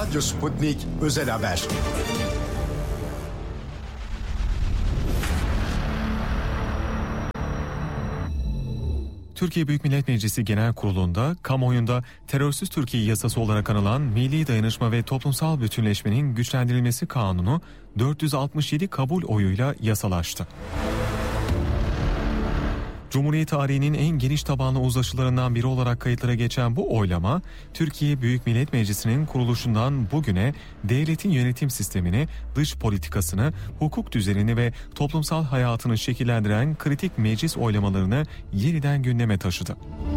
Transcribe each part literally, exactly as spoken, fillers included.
Radyo Sputnik Özel Haber. Türkiye Büyük Millet Meclisi Genel Kurulu'nda kamuoyunda terörsüz Türkiye yasası olarak anılan Milli Dayanışma ve Toplumsal Bütünleşmenin Güçlendirilmesi Kanunu dört yüz altmış yedi kabul oyuyla yasalaştı. Cumhuriyet tarihinin en geniş tabanlı uzlaşılarından biri olarak kayıtlara geçen bu oylama, Türkiye Büyük Millet Meclisi'nin kuruluşundan bugüne devletin yönetim sistemini, dış politikasını, hukuk düzenini ve toplumsal hayatını şekillendiren kritik meclis oylamalarını yeniden gündeme taşıdı.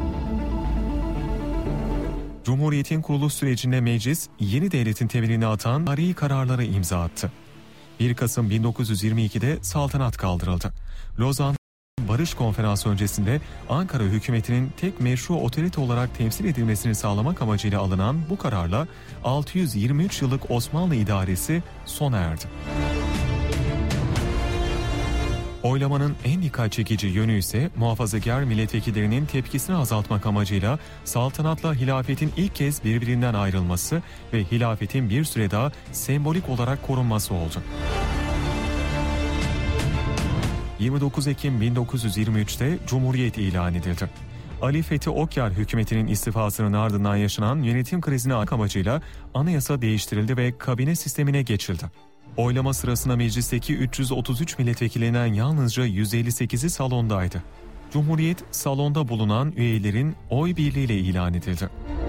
Cumhuriyetin kuruluş sürecinde meclis, yeni devletin temelini atan tarihi kararları imza attı. bir Kasım bin dokuz yüz yirmi ikide saltanat kaldırıldı. Lozan Barış Konferansı öncesinde Ankara hükümetinin tek meşru otorite olarak temsil edilmesini sağlamak amacıyla alınan bu kararla altı yüz yirmi üç yıllık Osmanlı idaresi sona erdi. Oylamanın en dikkat çekici yönü ise muhafazakar milletvekillerinin tepkisini azaltmak amacıyla saltanatla hilafetin ilk kez birbirinden ayrılması ve hilafetin bir süre daha sembolik olarak korunması oldu. yirmi dokuz Ekim bin dokuz yüz yirmi üçte Cumhuriyet ilan edildi. Ali Fethi Okyar hükümetinin istifasının ardından yaşanan yönetim krizine açmak amacıyla anayasa değiştirildi ve kabine sistemine geçildi. Oylama sırasında meclisteki üç yüz otuz üç milletvekilinden yalnızca yüz elli sekizi salondaydı. Cumhuriyet salonda bulunan üyelerin oy birliğiyle ilan edildi.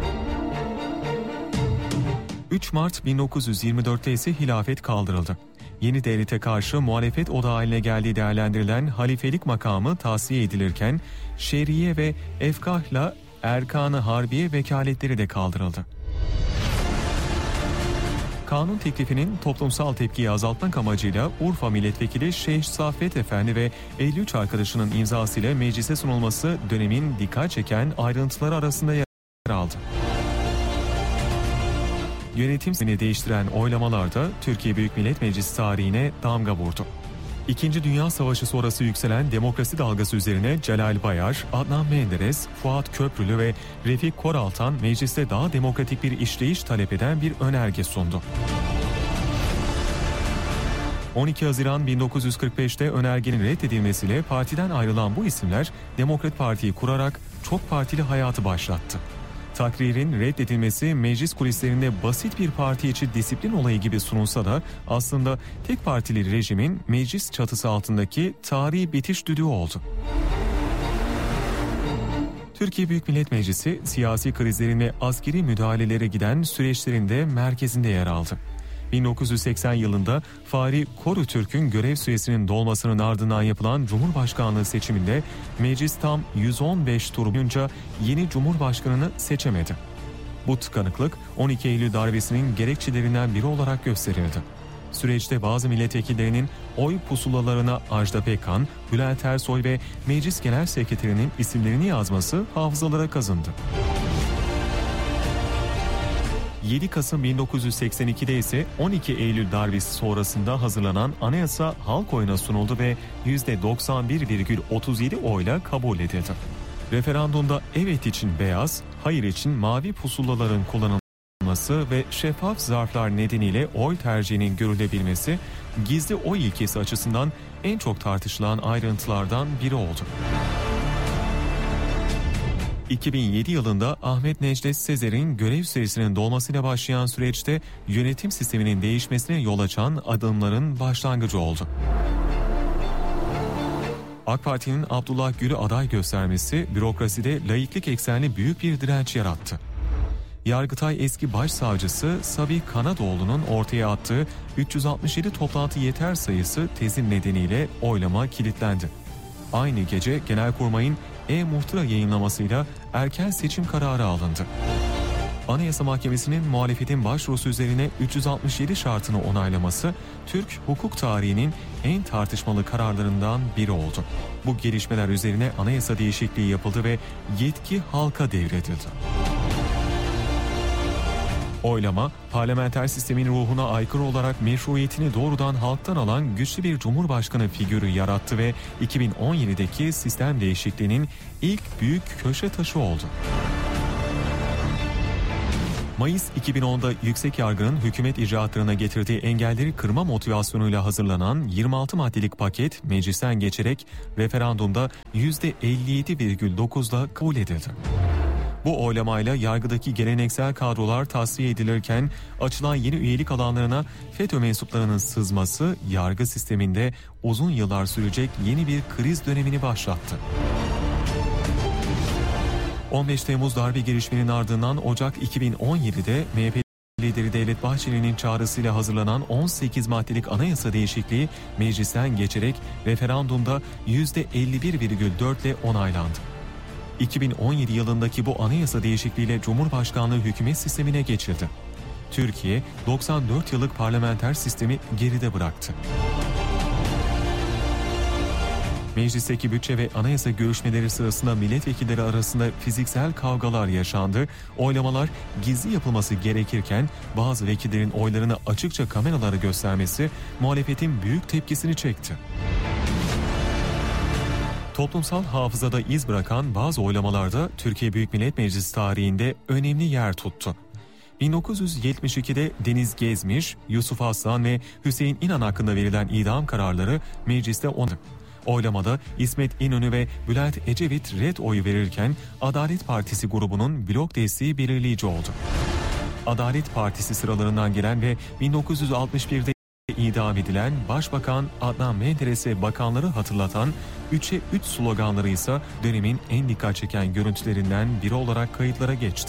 üç Mart bin dokuz yüz yirmi dörtte ise hilafet kaldırıldı. Yeni devlete karşı muhalefet odağı haline geldiği değerlendirilen halifelik makamı tavsiye edilirken şeriye ve efkahla erkan-ı harbiye vekaletleri de kaldırıldı. Kanun teklifinin toplumsal tepkiyi azaltmak amacıyla Urfa Milletvekili Şeyh Saffet Efendi ve elli üç arkadaşının imzasıyla meclise sunulması dönemin dikkat çeken ayrıntıları arasında yer aldı. Yönetim sistemini değiştiren oylamalarda Türkiye Büyük Millet Meclisi tarihine damga vurdu. İkinci Dünya Savaşı sonrası yükselen demokrasi dalgası üzerine Celal Bayar, Adnan Menderes, Fuat Köprülü ve Refik Koraltan mecliste daha demokratik bir işleyiş talep eden bir önerge sundu. on iki Haziran bin dokuz yüz kırk beşte önergenin reddedilmesiyle partiden ayrılan bu isimler Demokrat Parti'yi kurarak çok partili hayatı başlattı. Takririn reddedilmesi meclis kulislerinde basit bir parti içi disiplin olayı gibi sunulsa da aslında tek partili rejimin meclis çatısı altındaki tarihi bitiş düdüğü oldu. Türkiye Büyük Millet Meclisi siyasi krizlerin ve askeri müdahalelere giden süreçlerin de merkezinde yer aldı. bin dokuz yüz seksen yılında Fahri Korutürk'ün görev süresinin dolmasının ardından yapılan Cumhurbaşkanlığı seçiminde meclis tam yüz on beş tur boyunca yeni Cumhurbaşkanını seçemedi. Bu tıkanıklık on iki Eylül darbesinin gerekçelerinden biri olarak gösterildi. Süreçte bazı milletvekillerinin oy pusulalarına Ajda Pekkan, Bülent Ersoy ve Meclis Genel Sekreterinin isimlerini yazması hafızalara kazındı. yedi Kasım bin dokuz yüz seksen ikide ise on iki Eylül darbesi sonrasında hazırlanan anayasa halk oyuna sunuldu ve yüzde doksan bir virgül otuz yedi oyla kabul edildi. Referandumda evet için beyaz, hayır için mavi pusulaların kullanılması ve şeffaf zarflar nedeniyle oy tercihinin görülebilmesi, gizli oy ilkesi açısından en çok tartışılan ayrıntılardan biri oldu. iki bin yedi yılında Ahmet Necdet Sezer'in görev süresinin dolmasıyla başlayan süreçte yönetim sisteminin değişmesine yol açan adımların başlangıcı oldu. AK Parti'nin Abdullah Gül'ü aday göstermesi bürokraside laiklik eksenli büyük bir direnç yarattı. Yargıtay eski başsavcısı Sabih Kanadoğlu'nun ortaya attığı üç yüz altmış yedi toplantı yeter sayısı tezin nedeniyle oylama kilitlendi. Aynı gece Genelkurmay'ın e-muhtıra yayınlamasıyla erken seçim kararı alındı. Anayasa Mahkemesi'nin muhalefetin başvurusu üzerine üç yüz altmış yedi şartını onaylaması Türk hukuk tarihinin en tartışmalı kararlarından biri oldu. Bu gelişmeler üzerine anayasa değişikliği yapıldı ve yetki halka devredildi. Oylama, parlamenter sistemin ruhuna aykırı olarak meşruiyetini doğrudan halktan alan güçlü bir cumhurbaşkanı figürü yarattı ve iki bin on yedideki sistem değişikliğinin ilk büyük köşe taşı oldu. Mayıs iki bin onda yüksek yargının hükümet icraatlarına getirdiği engelleri kırma motivasyonuyla hazırlanan yirmi altı maddelik paket meclisten geçerek referandumda yüzde elli yedi virgül dokuzla kabul edildi. Bu oylamayla yargıdaki geleneksel kadrolar tasfiye edilirken açılan yeni üyelik alanlarına FETÖ mensuplarının sızması yargı sisteminde uzun yıllar sürecek yeni bir kriz dönemini başlattı. on beş Temmuz darbe girişiminin ardından Ocak iki bin on yedide M H P lideri Devlet Bahçeli'nin çağrısıyla hazırlanan on sekiz maddelik anayasa değişikliği meclisten geçerek referandumda yüzde elli bir virgül dört ile onaylandı. iki bin on yedi yılındaki bu anayasa değişikliğiyle Cumhurbaşkanlığı hükümet sistemine geçildi. Türkiye doksan dört yıllık parlamenter sistemi geride bıraktı. Meclisteki bütçe ve anayasa görüşmeleri sırasında milletvekilleri arasında fiziksel kavgalar yaşandı. Oylamalar gizli yapılması gerekirken bazı vekillerin oylarını açıkça kameralara göstermesi muhalefetin büyük tepkisini çekti. Toplumsal hafızada iz bırakan bazı oylamalarda Türkiye Büyük Millet Meclisi tarihinde önemli yer tuttu. bin dokuz yüz yetmiş ikide Deniz Gezmiş, Yusuf Aslan ve Hüseyin İnan hakkında verilen idam kararları mecliste onaylandı. Oylamada İsmet İnönü ve Bülent Ecevit red oyu verirken Adalet Partisi grubunun blok desteği belirleyici oldu. Adalet Partisi sıralarından gelen ve bin dokuz yüz altmış birde idam edilen Başbakan Adnan Menderes'e bakanları hatırlatan üçe üç sloganları ise dönemin en dikkat çeken görüntülerinden biri olarak kayıtlara geçti.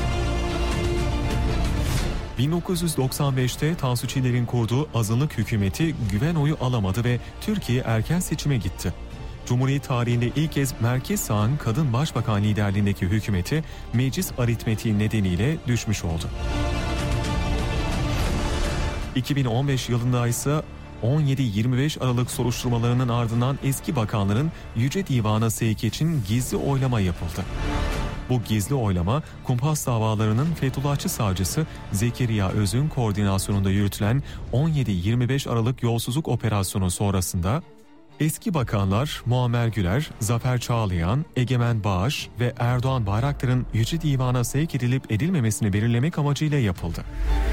bin dokuz yüz doksan beşte Tansu Çiller'in kurduğu azınlık hükümeti güven oyu alamadı ve Türkiye erken seçime gitti. Cumhuriyet tarihinde ilk kez merkez sağın kadın başbakan liderliğindeki hükümeti meclis aritmetiği nedeniyle düşmüş oldu. iki bin on beş yılında ise on yedi yirmi beş Aralık soruşturmalarının ardından eski bakanların Yüce Divan'a sevk için gizli oylama yapıldı. Bu gizli oylama, kumpas davalarının Fethullahçı savcısı Zekeriya Öz'ün koordinasyonunda yürütülen on yedi yirmi beş Aralık yolsuzluk operasyonu sonrasında eski bakanlar Muammer Güler, Zafer Çağlayan, Egemen Bağış ve Erdoğan Bayraktar'ın Yüce Divan'a sevk edilip edilmemesini belirlemek amacıyla yapıldı.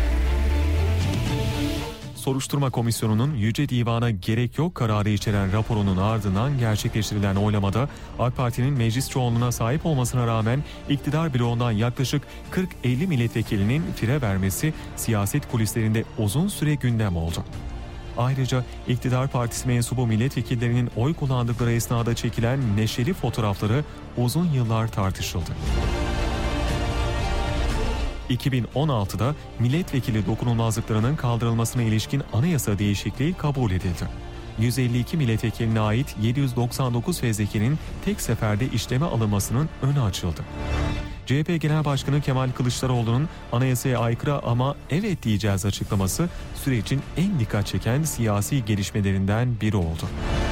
Soruşturma Komisyonu'nun Yüce Divan'a gerek yok kararı içeren raporunun ardından gerçekleştirilen oylamada AK Parti'nin meclis çoğunluğuna sahip olmasına rağmen iktidar bloğundan yaklaşık kırk elli milletvekilinin fire vermesi siyaset kulislerinde uzun süre gündem oldu. Ayrıca iktidar partisi mensubu milletvekillerinin oy kullandıkları esnada çekilen neşeli fotoğrafları uzun yıllar tartışıldı. iki bin on altıda milletvekili dokunulmazlıklarının kaldırılmasına ilişkin anayasa değişikliği kabul edildi. yüz elli iki milletvekiline ait yedi yüz doksan dokuz fezlekenin tek seferde işleme alınmasının önü açıldı. C H P Genel Başkanı Kemal Kılıçdaroğlu'nun anayasaya aykırı ama evet diyeceğiz açıklaması sürecin en dikkat çeken siyasi gelişmelerinden biri oldu.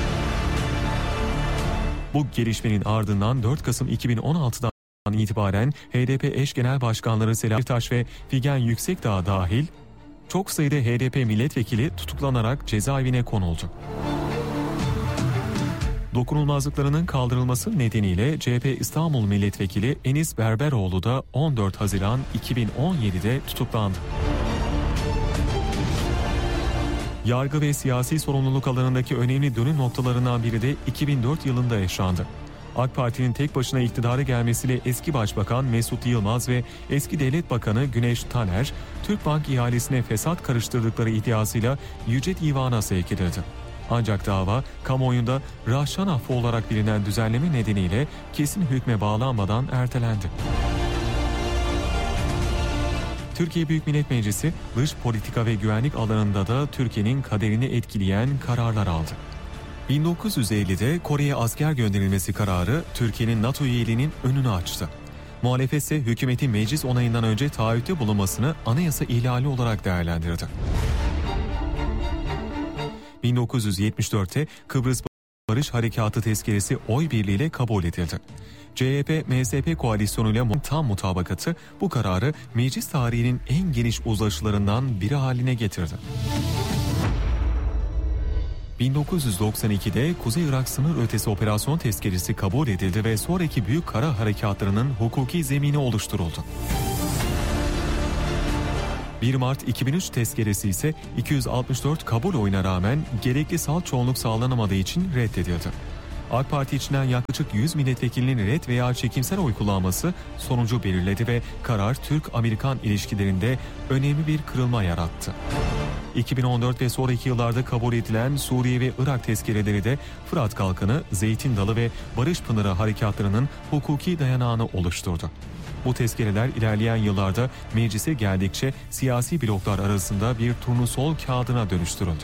Bu gelişmenin ardından dört Kasım iki bin on altı'dan itibaren H D P eş genel başkanları Selahattin Demirtaş ve Figen Yüksekdağ dahil çok sayıda H D P milletvekili tutuklanarak cezaevine konuldu. Dokunulmazlıklarının kaldırılması nedeniyle C H P İstanbul Milletvekili Enis Berberoğlu da on dört Haziran iki bin on yedi'de tutuklandı. Yargı ve siyasi sorumluluk alanındaki önemli dönüm noktalarından biri de iki bin dört yılında yaşandı. AK Parti'nin tek başına iktidara gelmesiyle eski Başbakan Mesut Yılmaz ve eski Devlet Bakanı Güneş Taner, Türkbank ihalesine fesat karıştırdıkları iddiasıyla Yüce Divan'a sevk edildi. Ancak dava kamuoyunda Rahşan affı olarak bilinen düzenleme nedeniyle kesin hükme bağlanmadan ertelendi. Türkiye Büyük Millet Meclisi dış politika ve güvenlik alanında da Türkiye'nin kaderini etkileyen kararlar aldı. bin dokuz yüz elli'de Kore'ye asker gönderilmesi kararı Türkiye'nin NATO üyeliğinin önünü açtı. Muhalefet ise hükümetin meclis onayından önce taahhütte bulunmasını anayasa ihlali olarak değerlendirdi. bin dokuz yüz yetmiş dört'te Kıbrıs Barış Harekatı tezkeresi oy birliğiyle kabul edildi. C H P M S P koalisyonuyla tam mutabakatı bu kararı meclis tarihinin en geniş uzlaşılarından biri haline getirdi. bin dokuz yüz doksan iki'de Kuzey Irak sınır ötesi operasyon tezkeresi kabul edildi ve sonraki büyük kara harekatlarının hukuki zemini oluşturuldu. bir Mart iki bin üç tezkeresi ise iki yüz altmış dört kabul oyuna rağmen gerekli salt çoğunluk sağlanamadığı için reddedildi. AK Parti içinden yaklaşık yüz milletvekilinin red veya çekimsel oy kullanması sonucu belirledi ve karar Türk-Amerikan ilişkilerinde önemli bir kırılma yarattı. iki bin on dört ve sonraki yıllarda kabul edilen Suriye ve Irak tezkereleri de Fırat Kalkanı, Zeytin Dalı ve Barış Pınarı harekatlarının hukuki dayanağını oluşturdu. Bu tezkereler ilerleyen yıllarda meclise geldikçe siyasi bloklar arasında bir turnusol kağıdına dönüştürüldü.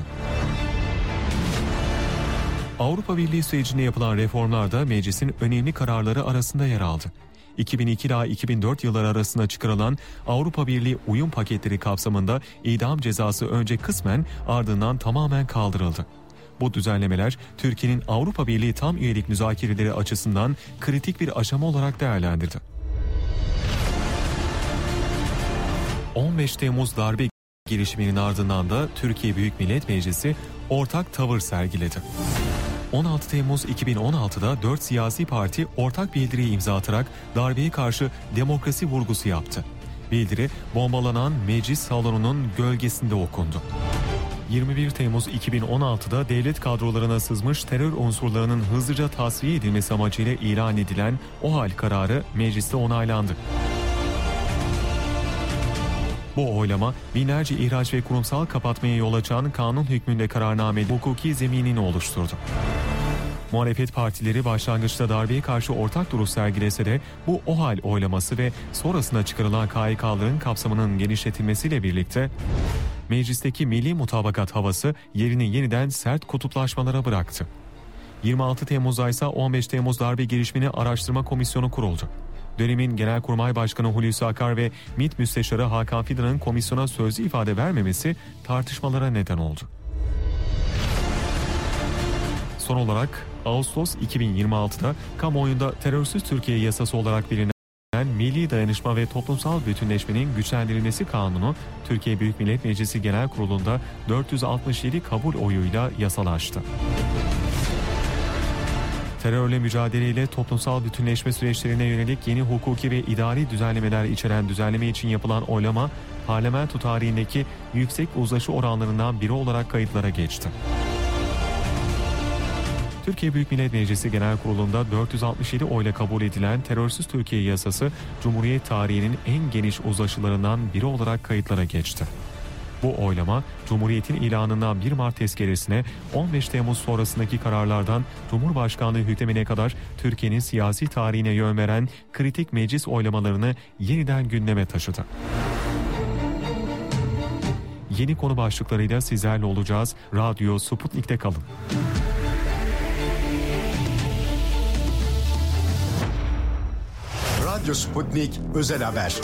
Avrupa Birliği sürecinde yapılan reformlar da meclisin önemli kararları arasında yer aldı. iki bin iki ila iki bin dört yılları arasında çıkarılan Avrupa Birliği uyum paketleri kapsamında idam cezası önce kısmen ardından tamamen kaldırıldı. Bu düzenlemeler Türkiye'nin Avrupa Birliği tam üyelik müzakereleri açısından kritik bir aşama olarak değerlendirdi. on beş Temmuz darbe girişiminin ardından da Türkiye Büyük Millet Meclisi ortak tavır sergiledi. on altı Temmuz iki bin on altıda dört siyasi parti ortak bildiriyi imza atarak darbeye karşı demokrasi vurgusu yaptı. Bildiri bombalanan meclis salonunun gölgesinde okundu. yirmi bir Temmuz iki bin on altıda devlet kadrolarına sızmış terör unsurlarının hızlıca tasfiye edilmesi amacıyla ilan edilen OHAL kararı mecliste onaylandı. Bu oylama binlerce ihraç ve kurumsal kapatmaya yol açan kanun hükmünde kararnamede hukuki zeminini oluşturdu. Muhalefet partileri başlangıçta darbeye karşı ortak duruş sergilese de bu OHAL oylaması ve sonrasında çıkarılan K Y K'ların kapsamının genişletilmesiyle birlikte meclisteki milli mutabakat havası yerini yeniden sert kutuplaşmalara bıraktı. yirmi altı Temmuz'da ise on beş Temmuz darbe girişimini araştırma komisyonu kuruldu. Dönemin Genelkurmay Başkanı Hulusi Akar ve MİT Müsteşarı Hakan Fidan'ın komisyona sözlü ifade vermemesi tartışmalara neden oldu. Son olarak Ağustos iki bin yirmi altıda kamuoyunda terörsüz Türkiye yasası olarak bilinen Milli Dayanışma ve Toplumsal Bütünleşmenin Güçlendirilmesi Kanunu Türkiye Büyük Millet Meclisi Genel Kurulu'nda dört yüz altmış yedi kabul oyuyla yasalaştı. Terörle mücadeleyle toplumsal bütünleşme süreçlerine yönelik yeni hukuki ve idari düzenlemeler içeren düzenleme için yapılan oylama, parlamento tarihindeki yüksek uzlaşı oranlarından biri olarak kayıtlara geçti. Türkiye Büyük Millet Meclisi Genel Kurulu'nda dört yüz altmış yedi oyla kabul edilen terörsüz Türkiye yasası, Cumhuriyet tarihinin en geniş uzlaşılarından biri olarak kayıtlara geçti. Bu oylama, Cumhuriyet'in ilanından bir Mart tezkeresine on beş Temmuz sonrasındaki kararlardan Cumhurbaşkanlığı hükmüne kadar Türkiye'nin siyasi tarihine yön veren kritik meclis oylamalarını yeniden gündeme taşıdı. Yeni konu başlıklarıyla sizlerle olacağız. Radyo Sputnik'te kalın. Radyo Sputnik Özel Haber.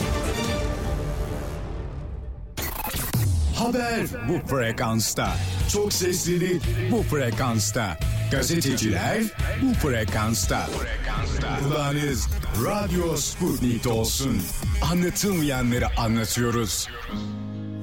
Haber bu frekansta. Çok seslilik bu frekansta. Gazeteciler bu frekansta. Kulağınız Radyo Sputnik'te olsun. Anlatılmayanları anlatıyoruz.